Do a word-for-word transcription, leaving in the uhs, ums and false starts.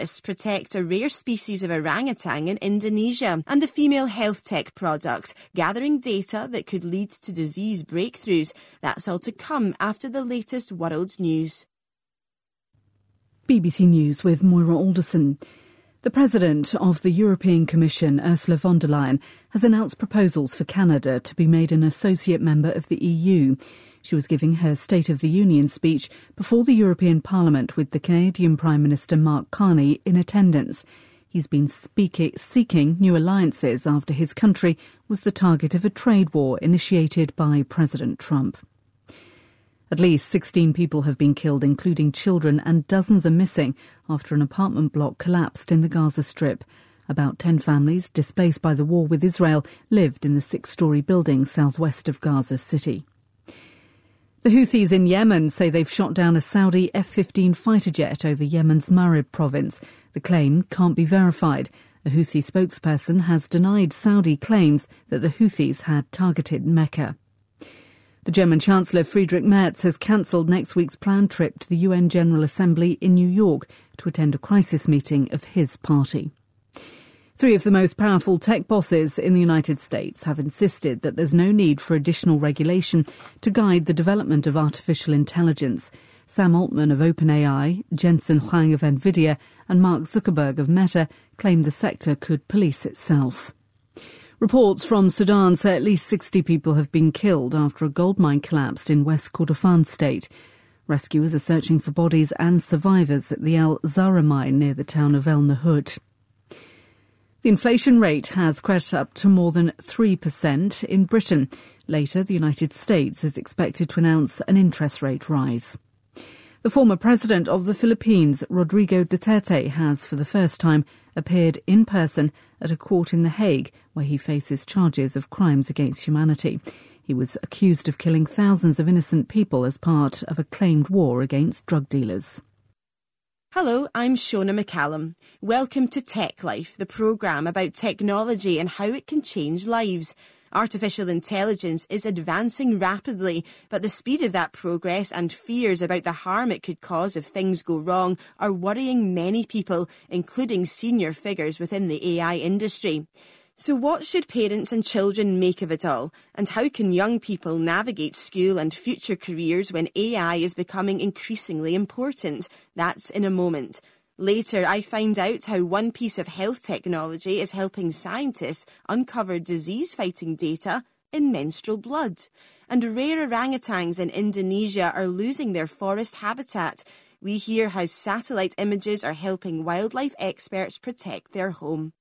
specialists protect a rare species of orangutan in Indonesia, and the female health tech product gathering data that could lead to disease breakthroughs. That's all to come after the latest world news. B B C News with Moira Alderson. The President of the European Commission, Ursula von der Leyen, has announced proposals for Canada to be made an associate member of the E U. She was giving her State of the Union speech before the European Parliament with the Canadian Prime Minister Mark Carney in attendance. He's been speaking, seeking new alliances after his country was the target of a trade war initiated by President Trump. At least sixteen people have been killed, including children, and dozens are missing after an apartment block collapsed in the Gaza Strip. About ten families, displaced by the war with Israel, lived in the six-storey building southwest of Gaza City. The Houthis in Yemen say they've shot down a Saudi F fifteen fighter jet over Yemen's Marib province. The claim can't be verified. A Houthi spokesperson has denied Saudi claims that the Houthis had targeted Mecca. The German Chancellor Friedrich Merz has cancelled next week's planned trip to the U N General Assembly in New York to attend a crisis meeting of his party. Three of the most powerful tech bosses in the United States have insisted that there's no need for additional regulation to guide the development of artificial intelligence. Sam Altman of OpenAI, Jensen Huang of NVIDIA and Mark Zuckerberg of Meta claim the sector could police itself. Reports from Sudan say at least sixty people have been killed after a gold mine collapsed in West Kordofan state. Rescuers are searching for bodies and survivors at the El Zara mine near the town of El Nahut. The inflation rate has crept up to more than three percent in Britain. Later, the United States is expected to announce an interest rate rise. The former president of the Philippines, Rodrigo Duterte, has for the first time appeared in person at a court in The Hague, where he faces charges of crimes against humanity. He was accused of killing thousands of innocent people as part of a claimed war against drug dealers. Hello, I'm Shona McCallum. Welcome to Tech Life, the programme about technology and how it can change lives. Artificial intelligence is advancing rapidly, but the speed of that progress and fears about the harm it could cause if things go wrong are worrying many people, including senior figures within the A I industry. So what should parents and children make of it all? And how can young people navigate school and future careers when A I is becoming increasingly important? That's in a moment. Later, I find out how one piece of health technology is helping scientists uncover disease-fighting data in menstrual blood. And rare orangutans in Indonesia are losing their forest habitat. We hear how satellite images are helping wildlife experts protect their home.